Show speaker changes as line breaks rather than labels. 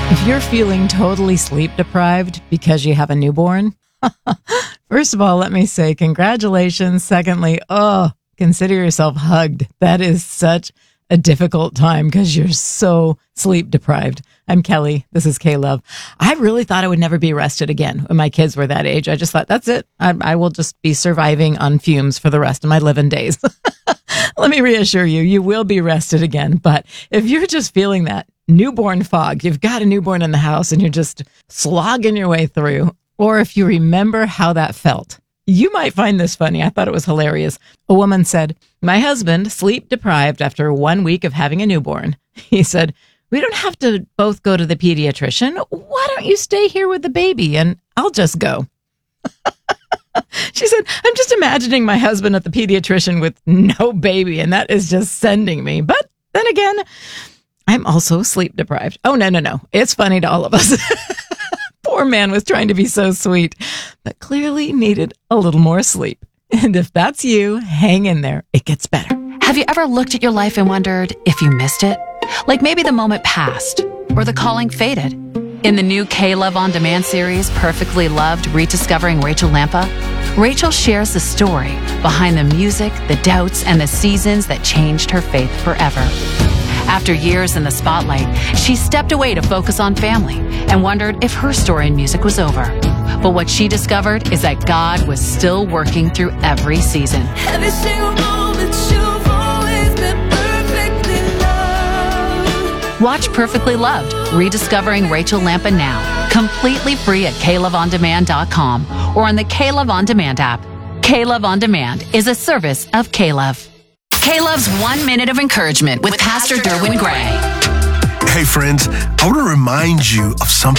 If you're feeling totally sleep deprived because you have a newborn, first of all, let me say congratulations. Secondly, consider yourself hugged. That is such a difficult time because you're so sleep deprived. I'm Kelly. This is K-Love. I really thought I would never be rested again when my kids were that age. I just thought, that's it. I will just be surviving on fumes for the rest of my living days. Let me reassure you, you will be rested again. But if you're just feeling that newborn fog, you've got a newborn in the house and you're just slogging your way through, or if you remember how that felt, you might find this funny. I thought it was hilarious. A woman said, my husband sleep deprived after 1 week of having a newborn. He said, we don't have to both go to the pediatrician. Why don't you stay here with the baby and I'll just go? She said, I'm just imagining my husband at the pediatrician with no baby, and that is just sending me. But then again, I'm also sleep deprived. Oh, no. It's funny to all of us. Poor man was trying to be so sweet, but clearly needed a little more sleep. And if that's you, hang in there. It gets better.
Have you ever looked at your life and wondered if you missed it? Like maybe the moment passed or the calling faded. In the new K-Love On Demand series, Perfectly Loved, Rediscovering Rachel Lampa, Rachel shares the story behind the music, the doubts, and the seasons that changed her faith forever. After years in the spotlight, she stepped away to focus on family and wondered if her story in music was over. But what she discovered is that God was still working through every season.
Every single moment you've always been perfectly loved.
Watch Perfectly Loved, Rediscovering Rachel Lampa now, completely free at KLoveOnDemand.com or on the K-Love On Demand app. K-Love On Demand is a service of K-Love. K-Love's 1 minute of encouragement with Pastor Derwin Gray.
Hey friends, I want to remind you of something